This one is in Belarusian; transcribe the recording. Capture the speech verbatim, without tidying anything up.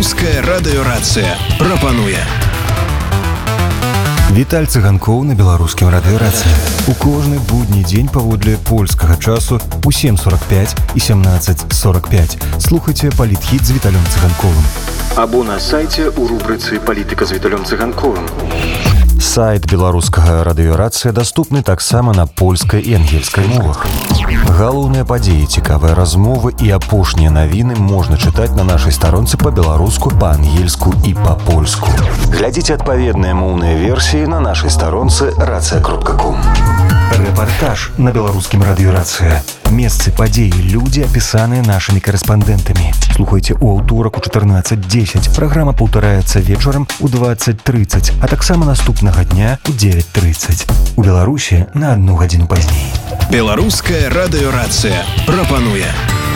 Беларуская радыёрацыя прапануе. Віталь Цыганкоў на беларускім радыёрацыі. У кожны будні дзень паводле польскага часу у сем сорок пять і семнадцать сорок пять слухайце палітхіт з Віталем Цыганковым. Або на сайце у рубрыцы «Палітыка з Віталем Цыганковым». Сайт беларускага радыёрацыя даступны таксама на польскай і ангельскай мовах. Галоўныя падзеі, цікавыя размовы і апошнія навіны можна чытаць на нашай старонцы па-беларуску, па-ангельску і па-польску. Глядзіце адпаведныя моўныя версіі на нашай старонцы рацыя кропка ком. Рэпартаж на беларускім радыёрацыя. Месцы, падзеі, людзі, апісаныя нашымі корэспандэнтамі. Слухайце ў аўторак у чатырнаццаць дзесяць. Праграма паўтараецца вечарам у двадцать тридцать, а таксама наступнага дня у девять тридцать. У Беларусі на одну гадзіну пазней. Беларуская радыёрацыя прапануе.